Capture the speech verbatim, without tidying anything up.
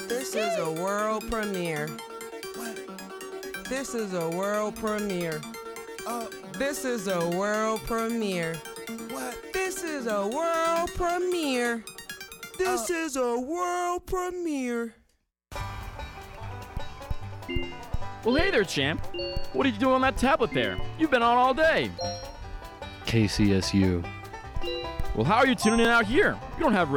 This is a world premiere. What? This is a world premiere. Uh, This is a world premiere. what? This is a world premiere. This Uh, is a world premiere. Well, hey there, champ. What are you doing on that tablet there? You've been on all day. K C S U. Well, how are you tuning in out here? You don't have